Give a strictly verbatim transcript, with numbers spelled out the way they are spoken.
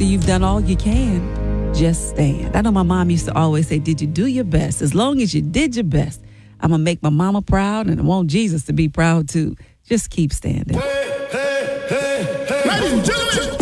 after you've done all you can, just stand. I know my mom used to always say, did you do your best? As long as you did your best, I'm going to make my mama proud, and I want Jesus to be proud too. Just keep standing. Hey, hey, hey, hey. Ladies and gentlemen.